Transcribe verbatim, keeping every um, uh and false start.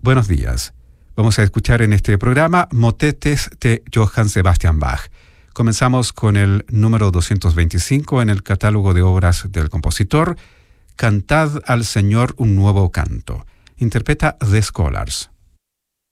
Buenos días. Vamos a escuchar en este programa motetes de Johann Sebastian Bach. Comenzamos con el número doscientos veinticinco en el catálogo de obras del compositor, Cantad al Señor un nuevo canto. Interpreta The Scholars.